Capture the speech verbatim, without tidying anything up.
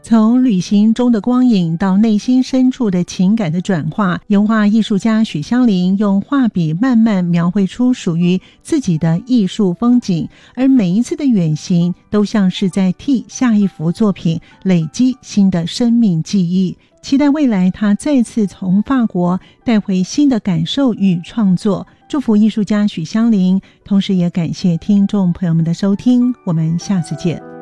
从旅行中的光影到内心深处的情感的转化，油画艺术家许香菱用画笔慢慢描绘出属于自己的艺术风景，而每一次的远行都像是在替下一幅作品累积新的生命记忆。期待未来他再次从法国带回新的感受与创作，祝福艺术家许香菱，同时也感谢听众朋友们的收听，我们下次见。